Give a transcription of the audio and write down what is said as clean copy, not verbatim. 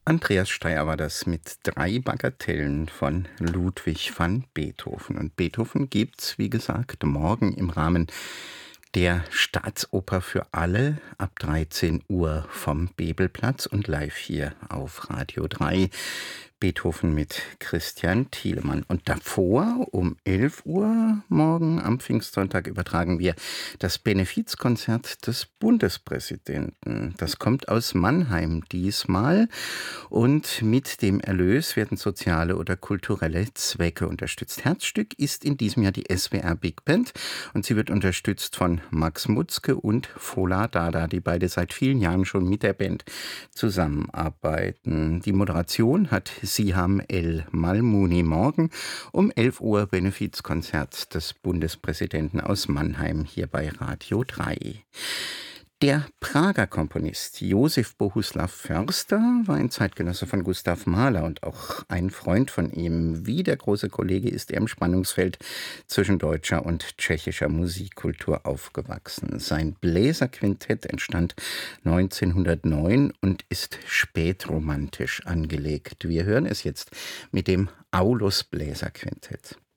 Andreas Steyr war das mit 3 Bagatellen von Ludwig van Beethoven. Und Beethoven gibt's, wie gesagt, morgen im Rahmen der Staatsoper für alle ab 13 Uhr vom Bebelplatz und live hier auf Radio 3. Beethoven mit Christian Thielemann. Und davor um 11 Uhr morgen am Pfingstsonntag übertragen wir das Benefizkonzert des Bundespräsidenten. Das kommt aus Mannheim diesmal. Und mit dem Erlös werden soziale oder kulturelle Zwecke unterstützt. Herzstück ist in diesem Jahr die SWR Big Band und sie wird unterstützt von Max Mutzke und Fola Dada, die beide seit vielen Jahren schon mit der Band zusammenarbeiten. Die Moderation hat Siham El Malmouni morgen um 11 Uhr Benefizkonzert des Bundespräsidenten aus Mannheim hier bei Radio 3. Der Prager Komponist Josef Bohuslav Förster war ein Zeitgenosse von Gustav Mahler und auch ein Freund von ihm. Wie der große Kollege ist er im Spannungsfeld zwischen deutscher und tschechischer Musikkultur aufgewachsen. Sein Bläserquintett entstand 1909 und ist spätromantisch angelegt. Wir hören es jetzt mit dem Aulus Bläserquintett.